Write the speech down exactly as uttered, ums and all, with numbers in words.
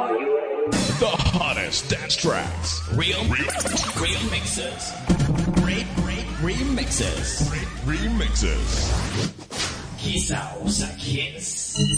The hottest dance tracks. Real, real, real mixes. Great, great remixes. Great remixes. Kiss out, Kiss.